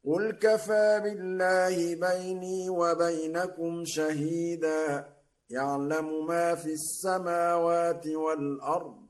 قل كفى بالله بيني وبينكم شهيدا يعلم ما في السماوات والأرض